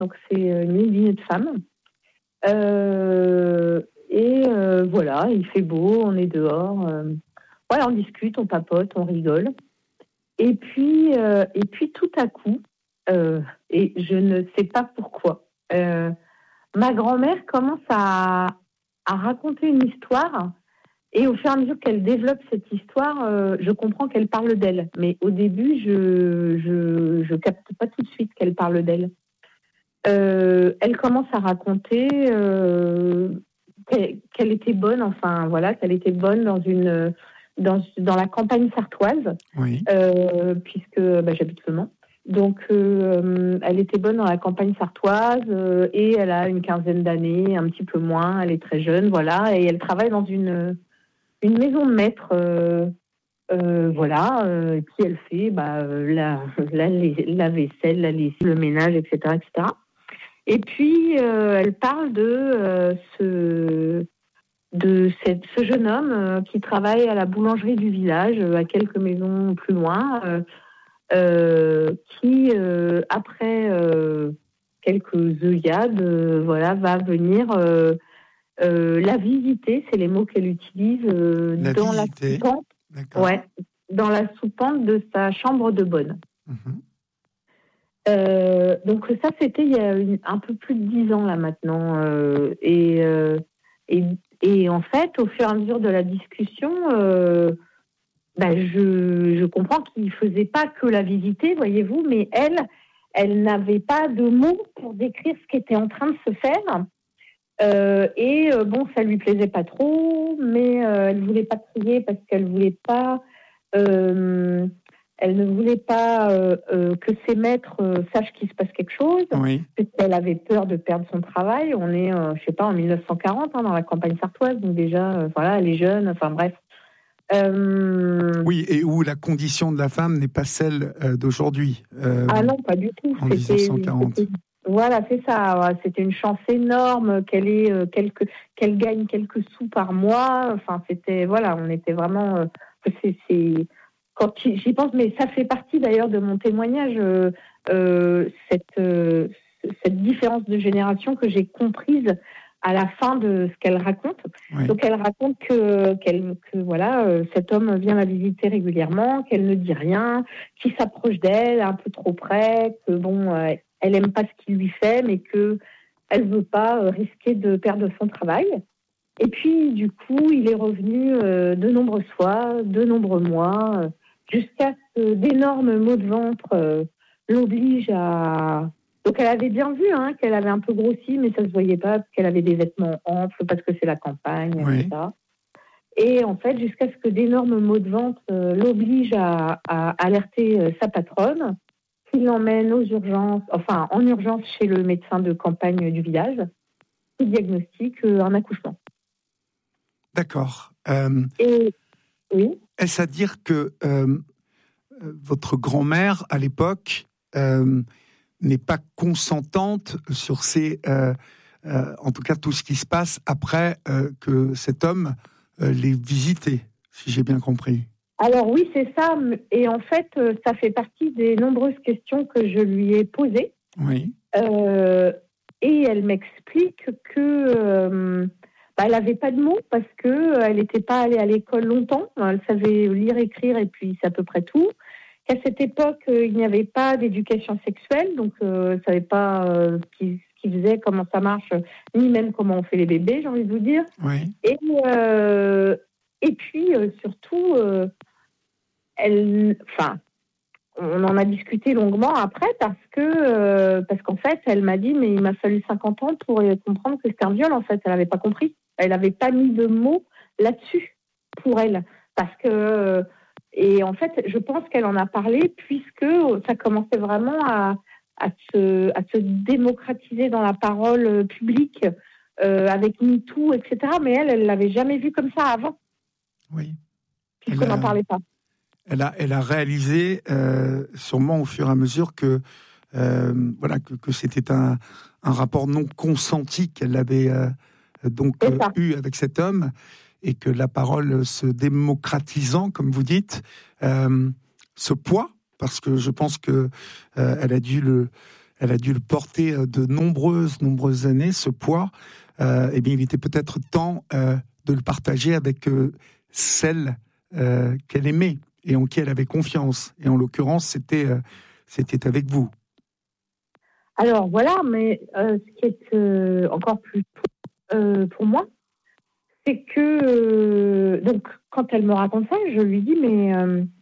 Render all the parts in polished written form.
Donc c'est une ligne dîner de femmes. Voilà, il fait beau, on est dehors. Voilà, on discute, on papote, on rigole. Et puis tout à coup, et je ne sais pas pourquoi, ma grand-mère commence à raconter une histoire. Et au fur et à mesure qu'elle développe cette histoire, je comprends qu'elle parle d'elle. Mais au début, je capte pas tout de suite qu'elle parle d'elle. Elle commence à raconter qu'elle était bonne, enfin voilà, qu'elle était bonne dans la campagne sartoise, Oui. puisque j'habite Le Mans. Donc elle était bonne dans la campagne sartoise et elle a une quinzaine d'années, un petit peu moins. Elle est très jeune, voilà, et elle travaille dans une maison de maître. Voilà, et puis elle fait la vaisselle, la lessive, le ménage, etc., etc. Et puis elle parle de ce jeune homme qui travaille à la boulangerie du village, à quelques maisons plus loin, qui après quelques œillades, voilà, va venir la visiter. C'est les mots qu'elle utilise dans la soupente. D'accord. Ouais, dans la soupente de sa chambre de bonne. Donc ça, c'était il y a un peu plus de 10 ans là maintenant. Et en fait, au fur et à mesure de la discussion, je comprends qu'il ne faisait pas que la visiter, voyez-vous, mais elle n'avait pas de mots pour décrire ce qui était en train de se faire. Ça lui plaisait pas trop, mais elle voulait pas crier parce qu'elle voulait pas... elle ne voulait pas que ses maîtres sachent qu'il se passe quelque chose, oui. parce qu'elle avait peur de perdre son travail. On est, je sais pas, en 1940, dans la campagne sartoise, donc déjà, voilà, elle est jeune, enfin bref. Oui, et où la condition de la femme n'est pas celle d'aujourd'hui. Ah non, pas du tout. En 1940. Voilà, c'est ça. C'était une chance énorme qu'elle gagne quelques sous par mois. Enfin, c'était, voilà, on était vraiment... quand j'y pense, mais ça fait partie d'ailleurs de mon témoignage, cette différence de génération que j'ai comprise à la fin de ce qu'elle raconte. Oui. Donc elle raconte que voilà, cet homme vient la visiter régulièrement, qu'elle ne dit rien, qu'il s'approche d'elle un peu trop près, que bon, elle aime pas ce qu'il lui fait, mais que elle veut pas risquer de perdre son travail. Et puis du coup, il est revenu de nombreuses fois, de nombreux mois, jusqu'à ce que d'énormes maux de ventre l'obligent à... Donc elle avait bien vu qu'elle avait un peu grossi, mais ça se voyait pas parce qu'elle avait des vêtements amples, parce que c'est la campagne, oui. etc. Et en fait, jusqu'à ce que d'énormes maux de ventre l'obligent à alerter sa patronne, qui l'emmène aux urgences, enfin en urgence chez le médecin de campagne du village, qui diagnostique un accouchement. D'accord. Et oui. Est-ce à dire que votre grand-mère, à l'époque, n'est pas consentante sur en tout cas tout ce qui se passe après que cet homme l'ait visité, si j'ai bien compris? Alors oui, c'est ça. Et en fait, ça fait partie des nombreuses questions que je lui ai posées. Oui. Et elle m'explique que elle n'avait pas de mots parce qu'elle n'était pas allée à l'école longtemps. Elle savait lire, écrire et puis c'est à peu près tout. Qu'à cette époque, il n'y avait pas d'éducation sexuelle, donc elle ne savait pas ce qu'il faisait, comment ça marche, ni même comment on fait les bébés, j'ai envie de vous dire. Oui. Et puis, surtout, on en a discuté longuement après parce qu'en fait, elle m'a dit, mais il m'a fallu 50 ans pour comprendre que c'était un viol, en fait. Elle n'avait pas compris. Elle n'avait pas mis de mots là-dessus pour elle. Parce que... Et en fait, je pense qu'elle en a parlé puisque ça commençait vraiment à se démocratiser dans la parole publique avec MeToo, etc. Mais elle l'avait jamais vu comme ça avant. Oui. Puisqu'on n'en parlait pas. Elle a réalisé, sûrement au fur et à mesure que c'était un rapport non consenti qu'elle avait eu avec cet homme. Et que la parole se démocratisant, comme vous dites, ce poids, parce que je pense que elle a dû elle a dû le porter de nombreuses années, ce poids. Eh bien, il était peut-être temps de le partager avec celle qu'elle aimait et en qui elle avait confiance. Et en l'occurrence, c'était avec vous. Alors voilà, mais ce qui est encore plus pour moi, c'est que donc quand elle me raconte ça, je lui dis mais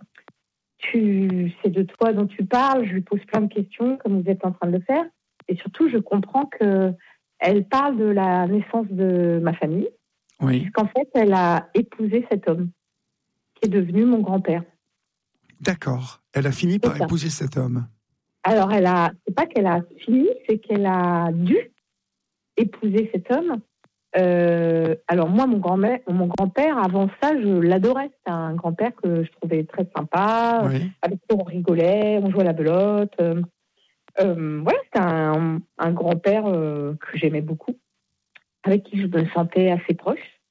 c'est de toi dont tu parles. Je lui pose plein de questions comme vous êtes en train de le faire, et surtout je comprends que elle parle de la naissance de ma famille, Oui. puisqu'en fait elle a épousé cet homme qui est devenu mon grand-père. D'accord. Elle a fini par épouser cet homme. Alors c'est pas qu'elle a fini, c'est qu'elle a dû épouser cet homme. Alors moi, mon grand-père, avant ça, je l'adorais. C'était un grand-père que je trouvais très sympa, Oui. avec qui on rigolait, on jouait à la belote. Voilà, c'était un grand-père que j'aimais beaucoup, avec qui je me sentais assez proche.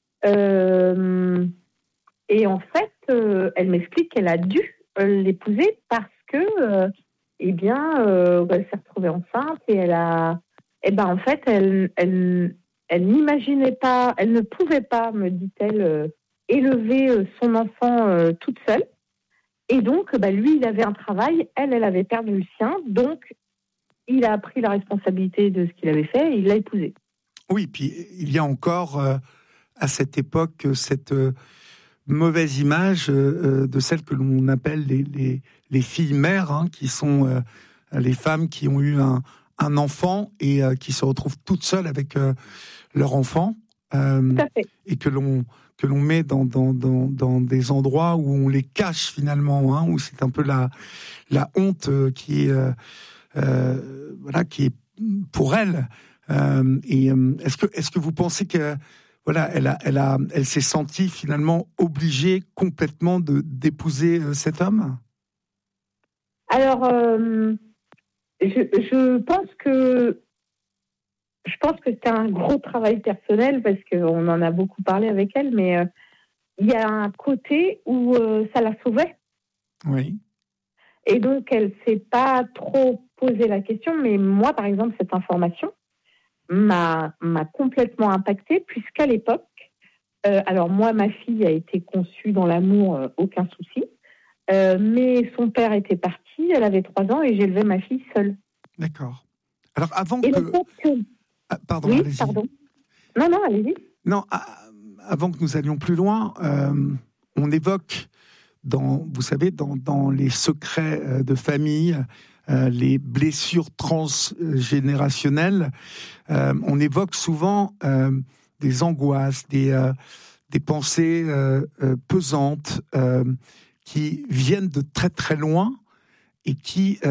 Et en fait, elle m'explique qu'elle a dû l'épouser parce que, elle s'est retrouvée enceinte et en fait, elle n'imaginait pas, elle ne pouvait pas, me dit-elle, élever son enfant toute seule. Et donc, lui, il avait un travail, elle avait perdu le sien. Donc, il a pris la responsabilité de ce qu'il avait fait et il l'a épousée. Oui, puis il y a encore, à cette époque, cette mauvaise image de celles que l'on appelle les filles mères, hein, qui sont les femmes qui ont eu un enfant et qui se retrouvent toutes seules avec leur enfant, et que l'on met dans des endroits où on les cache finalement, hein, où c'est un peu la honte qui est pour elle. Est-ce que vous pensez que elle s'est sentie finalement obligée complètement d'épouser cet homme? Alors, je pense que c'était un gros travail personnel parce qu'on en a beaucoup parlé avec elle, mais il y a un côté où ça la sauvait. Oui. Et donc, elle ne s'est pas trop posé la question, mais moi, par exemple, cette information m'a complètement impactée, puisqu'à l'époque, alors moi, ma fille a été conçue dans l'amour, aucun souci, mais son père était parti, elle avait 3 ans et j'élevais ma fille seule. D'accord. Alors, avant et que... pardon, oui, allez-y. Pardon. Non, allez-y. Non, avant que nous allions plus loin, on évoque, vous savez, dans les secrets de famille, les blessures transgénérationnelles, on évoque souvent des angoisses, des pensées pesantes qui viennent de très très loin et qui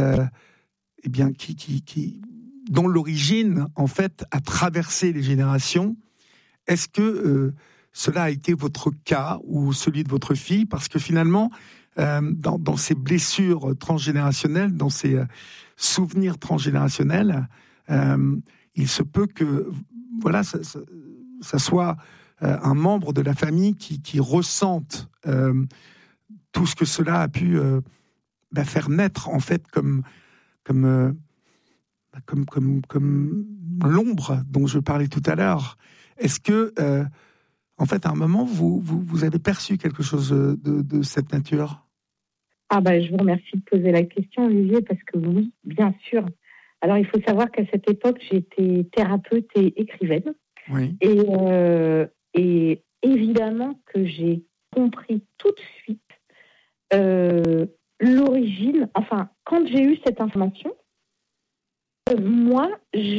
dont l'origine en fait a traversé les générations. Est-ce que cela a été votre cas ou celui de votre fille? Parce que finalement, dans ces blessures transgénérationnelles, dans ces souvenirs transgénérationnels, il se peut que ça soit un membre de la famille qui ressente tout ce que cela a pu faire naître en fait comme l'ombre dont je parlais tout à l'heure. Est-ce que en fait, à un moment, vous avez perçu quelque chose de cette nature? Je vous remercie de poser la question, Olivier, parce que oui, bien sûr. Alors, il faut savoir qu'à cette époque, j'étais thérapeute et écrivaine. Oui. Et évidemment que j'ai compris tout de suite l'origine. Enfin, quand j'ai eu cette information, moi,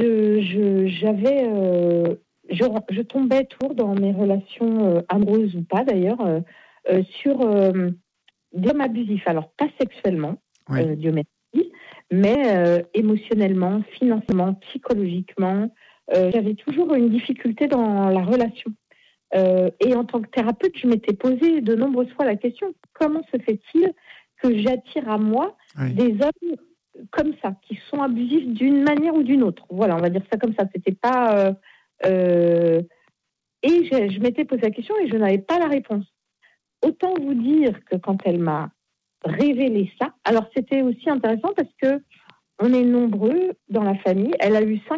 je tombais toujours dans mes relations amoureuses ou pas d'ailleurs sur des hommes abusifs. Alors pas sexuellement, oui. Dieu merci, mais émotionnellement, financièrement, psychologiquement. J'avais toujours une difficulté dans la relation. Et en tant que thérapeute, je m'étais posé de nombreuses fois la question, comment se fait-il que j'attire à moi des hommes comme ça, qui sont abusifs d'une manière ou d'une autre? Voilà, on va dire ça comme ça. C'était pas... et je m'étais posé la question et je n'avais pas la réponse. Autant vous dire que quand elle m'a révélé ça, alors c'était aussi intéressant parce que on est nombreux dans la famille. Elle a eu 5